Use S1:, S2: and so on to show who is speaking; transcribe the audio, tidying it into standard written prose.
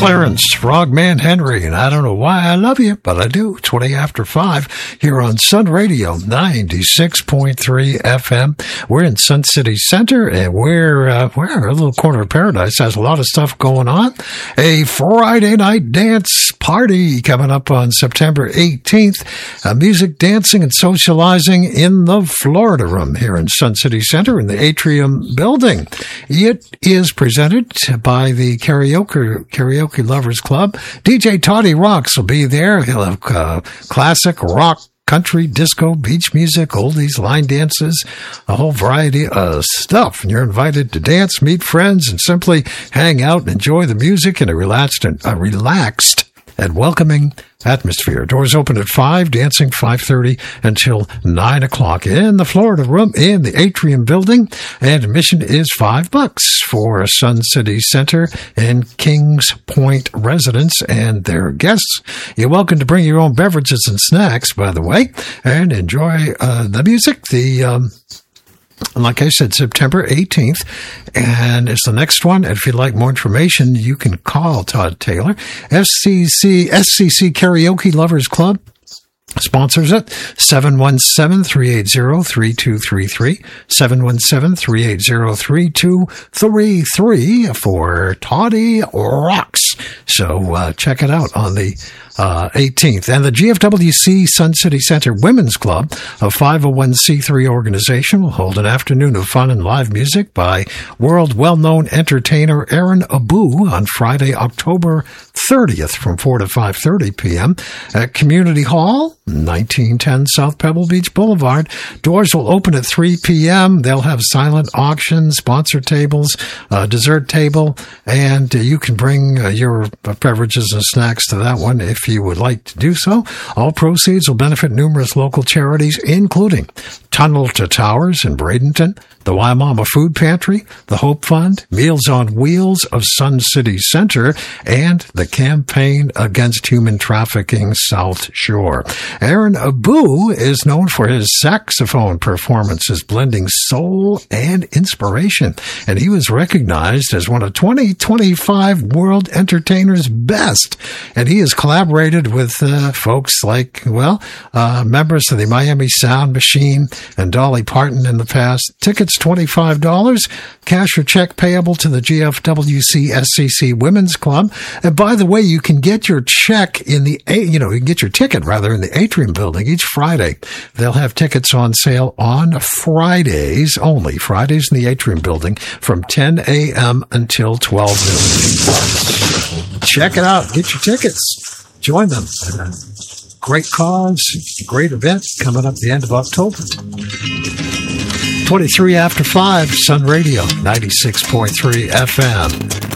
S1: Clarence, Frogman Henry, and I don't know why I love you, but I do. 20 after 5 here on Sun Radio 96.3 FM. We're in Sun City Center, and we're a little corner of paradise. Has a lot of stuff going on. A Friday night dance party coming up on September 18th. Music, dancing, and socializing in the Florida Room here in Sun City Center in the Atrium Building. It is presented by the Karaoke Lovers Club. DJ Toddy Rocks will be there. He'll have classic rock, country, disco, beach music, oldies, line dances, a whole variety of stuff. And you're invited to dance, meet friends, and simply hang out and enjoy the music in a relaxed and welcoming atmosphere. Doors open at 5, dancing 5:30 until 9 o'clock in the Florida Room in the Atrium Building. And admission is $5 for Sun City Center and Kings Point residents and their guests. You're welcome to bring your own beverages and snacks, by the way, and enjoy the music. Like I said, September 18th, and it's the next one. And if you'd like more information, you can call Todd Taylor. SCC Karaoke Lovers Club sponsors it. 717-380-3233. 717-380-3233 for Toddy Rocks. So check it out on the 18th. And the GFWC Sun City Center Women's Club, a 501c3 organization, will hold an afternoon of fun and live music by world well-known entertainer Aaron Abu on Friday, October 30th from 4 to 5:30 p.m. at Community Hall, 1910 South Pebble Beach Boulevard. Doors will open at 3 p.m. They'll have silent auction, sponsor tables, dessert table, and you can bring your beverages and snacks to that one if you would like to do so. All proceeds will benefit numerous local charities, including Tunnel to Towers in Bradenton, the Waimama Food Pantry, the Hope Fund, Meals on Wheels of Sun City Center, and the Campaign Against Human Trafficking South Shore. Aaron Abu is known for his saxophone performances, blending soul and inspiration, and he was recognized as one of 2025 World Entertainers' Best. And he has collaborated with folks like, members of the Miami Sound Machine and Dolly Parton in the past. Tickets $25, cash or check payable to the GFWC SCC Women's Club. And by the way, you can get your check you can get your ticket rather in the Atrium Building each Friday. They'll have tickets on sale on Fridays only. Fridays in the Atrium Building from 10 a.m. until 12 noon. Check it out. Get your tickets. Join them. Great cause, great event coming up the end of October. 23 after 5, Sun Radio, 96.3 FM.